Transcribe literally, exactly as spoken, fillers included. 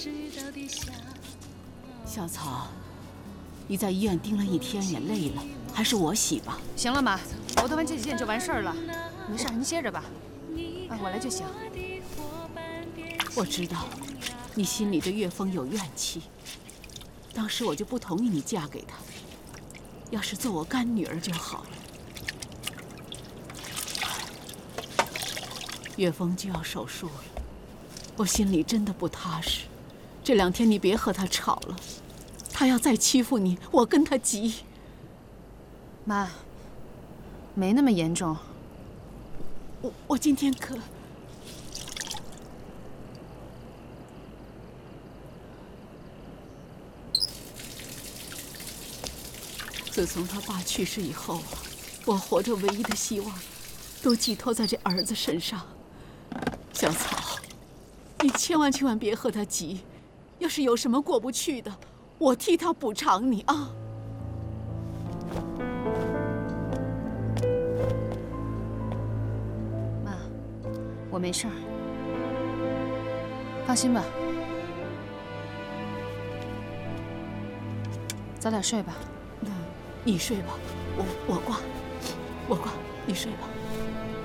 小草，你在医院盯了一天也累了，还是我洗吧。 行了妈，熬得完这几件就完事儿了。没事，您歇着吧。啊，我来就行。 我知道，你心里对岳峰有怨气。当时我就不同意你嫁给他，要是做我干女儿就好了。岳峰就要手术了，我心里真的不踏实。这两天你别和他吵了，他要再欺负你，我跟他急。 妈，没那么严重。 我我今天可……自从他爸去世以后啊，我活着唯一的希望，都寄托在这儿子身上。小草，你千万千万别和他急，要是有什么过不去的，我替他补偿你啊。 妈，我没事儿，放心吧。早点睡吧。 那你睡吧，我我挂，我挂，你睡吧。